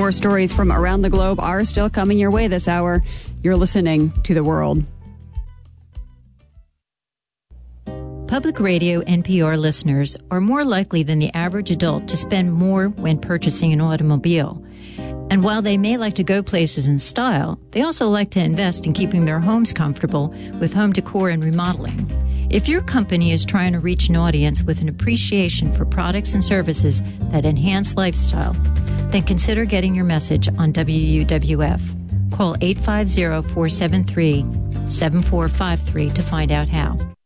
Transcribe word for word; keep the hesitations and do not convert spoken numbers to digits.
More stories from around the globe are still coming your way this hour. You're listening to The World. Public radio N P R listeners are more likely than the average adult to spend more when purchasing an automobile. And while they may like to go places in style, they also like to invest in keeping their homes comfortable with home decor and remodeling. If your company is trying to reach an audience with an appreciation for products and services that enhance lifestyle, then consider getting your message on W U W F. Call eight five zero, four seven three, seven four five three to find out how.